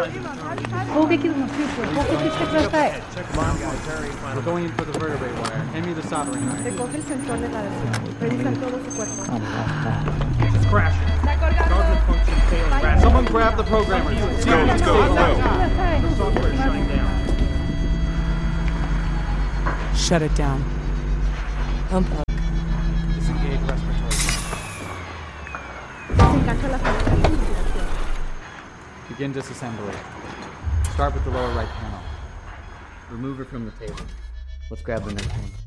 We'll get you the future. We're going in for the vertebrae wire. Hand me the soldering iron. Recoge el sensor de radiación. Revisa todo su cuerpo. It's crashing. Guarded function failing. Someone grab the programmer. Let's go. The software is shutting down. Shut it down. Unplug. Disengage respiratory. Desencaja la salida de respiración. Begin disassembly. Start with the lower right panel. Remove her from the table. Let's grab the next one.